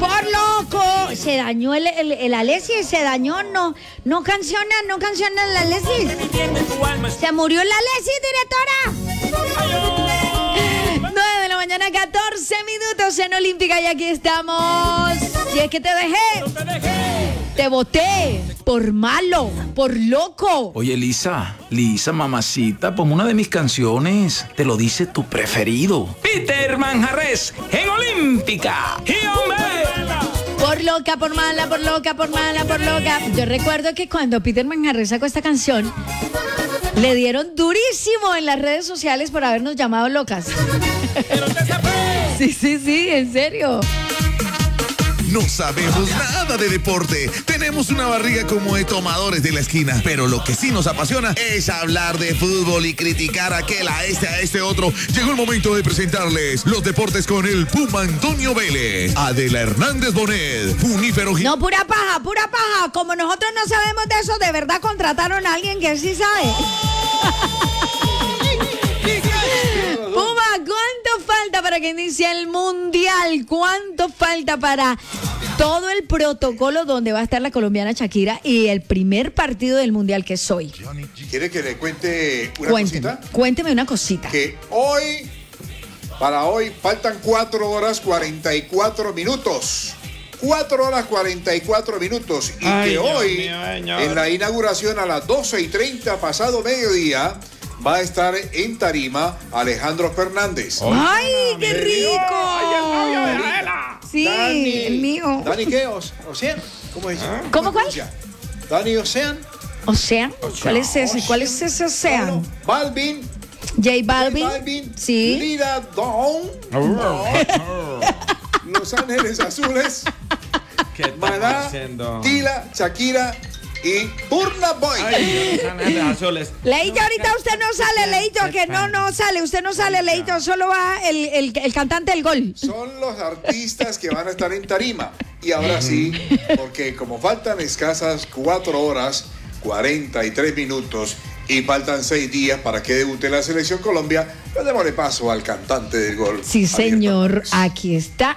por loco. Se dañó el Alexis, se dañó, no canciona el Alexis. Se murió el Alexis, directora. 9 de la mañana, 14 minutos en Olímpica y aquí estamos. Y es que te dejé. Te voté por malo, por loco. Oye, Lisa, mamacita, ponme una de mis canciones. Te lo dice tu preferido. Peter Manjarrés en Olímpica. ¡Y hombre! Por loca, por mala, por loca, por mala, por loca. Yo recuerdo que cuando Peter Manjarrés sacó esta canción, le dieron durísimo en las redes sociales por habernos llamado locas. Sí, en serio. No sabemos nada de deporte. Tenemos una barriga como de tomadores de la esquina. Pero lo que sí nos apasiona es hablar de fútbol y criticar a aquel, a este otro. Llegó el momento de presentarles los deportes con el Puma Antonio Vélez, Adela Hernández Bonet, Junífero No, pura paja. Como nosotros no sabemos de eso, de verdad contrataron a alguien que sí sabe. Puma, ¿cuánto falta para que inicie el Mundial? ¿Cuánto falta para todo el protocolo donde va a estar la colombiana Shakira y el primer partido del Mundial que es hoy? ¿Quiere que le cuente una cosita? Cuénteme una cosita. Que para hoy, faltan 4 horas 44 minutos. 4 horas 44 minutos. Y que hoy, en la inauguración a las 12:30 pasado mediodía, va a estar en tarima Alejandro Fernández. ¡Ay, qué rico! ¡Ay, el novio de Adela! Sí, el mío. ¿Dani qué? ¿Ocean? ¿Cómo dice? ¿Cómo cuál? ¿Dani Ocean? ¿Ocean? ¿Cuál es ese? ¿Cuál es ese Ocean? Balvin. J Balvin. Sí. Lira Dawn. Los Ángeles Azules. Maná, Tila, Shakira y Burna Boy. Leito, ahorita usted no sale, Leito, que no sale, usted no sale, Leito, solo va el cantante del gol. Son los artistas que van a estar en tarima. Y ahora sí, porque como faltan escasas 4 horas 43 minutos y faltan 6 días para que debute la Selección Colombia, pues démosle paso al cantante del gol. Sí, señor, aquí está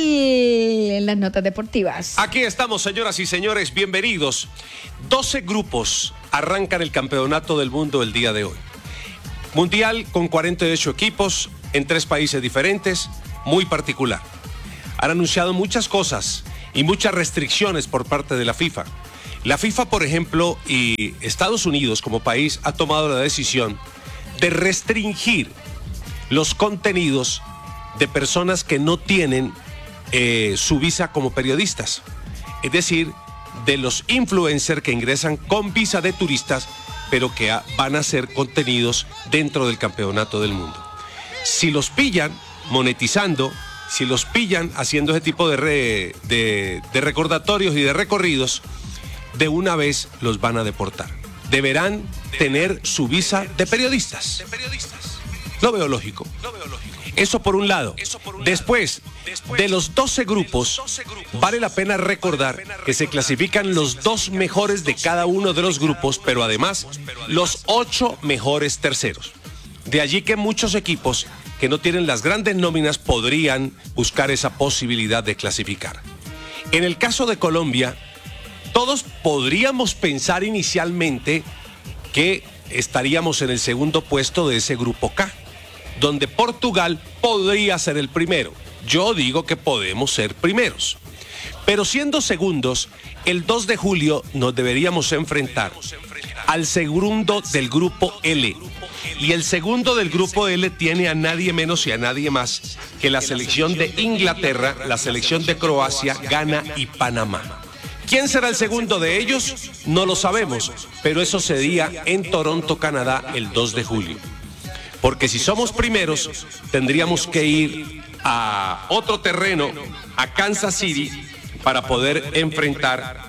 él en las notas deportivas. Aquí estamos, señoras y señores, bienvenidos. 12 grupos arrancan el campeonato del mundo el día de hoy. Mundial con 48 equipos en 3 países diferentes, muy particular. Han anunciado muchas cosas y muchas restricciones por parte de la FIFA. La FIFA, por ejemplo, y Estados Unidos como país ha tomado la decisión de restringir los contenidos de personas que no tienen su visa como periodistas. Es decir, de los influencers que ingresan con visa de turistas, pero que van a hacer contenidos dentro del campeonato del mundo. Si los pillan monetizando, si los pillan haciendo ese tipo de recordatorios y de recorridos, de una vez los van a deportar. Deberán tener su visa de periodistas. Lo veo lógico. Eso por un lado. Después de los 12 grupos, vale la pena recordar que se clasifican los 2 mejores de cada uno de los grupos, pero además los 8 mejores terceros. De allí que muchos equipos que no tienen las grandes nóminas podrían buscar esa posibilidad de clasificar. En el caso de Colombia, todos podríamos pensar inicialmente que estaríamos en el segundo puesto de ese grupo K, donde Portugal podría ser el primero. Yo digo que podemos ser primeros. Pero siendo segundos, el 2 de julio nos deberíamos enfrentar al segundo del grupo L. Y el segundo del grupo L tiene a nadie menos y a nadie más que la selección de Inglaterra, la selección de Croacia, Ghana y Panamá. ¿Quién será el segundo de ellos? No lo sabemos, pero eso sería en Toronto, Canadá, el 2 de julio. Porque si somos primeros, tendríamos que ir a otro terreno, a Kansas City, para poder enfrentar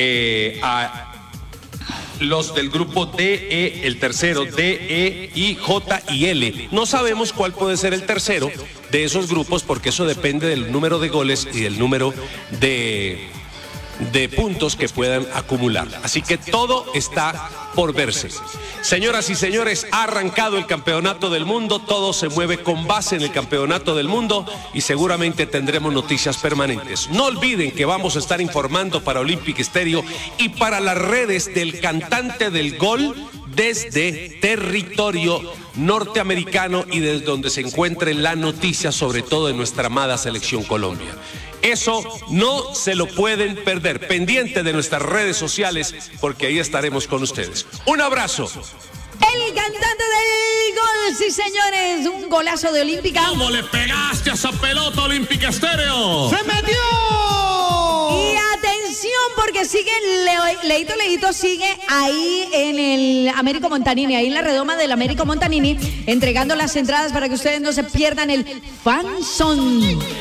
a los del grupo D, E, el tercero, D, E, I, J y L. No sabemos cuál puede ser el tercero de esos grupos porque eso depende del número de goles y del número de de puntos que puedan acumular. Así que todo está por verse. Señoras y señores, ha arrancado el campeonato del mundo, todo se mueve con base en el campeonato del mundo y seguramente tendremos noticias permanentes. No olviden que vamos a estar informando para Olympic Stereo y para las redes del cantante del gol desde territorio norteamericano y desde donde se encuentre la noticia, sobre todo de nuestra amada selección Colombia. Eso no se lo pueden perder. Pendiente de nuestras redes sociales porque ahí estaremos con ustedes. Un abrazo. El cantante del gol, sí señores, un golazo de Olímpica. ¿Cómo le pegaste a esa pelota, Olympic Stereo? ¡Se metió! Y atención porque sigue, Leito sigue ahí en el Américo Montanini, ahí en la redoma del Américo Montanini, entregando las entradas para que ustedes no se pierdan el Fan Zone.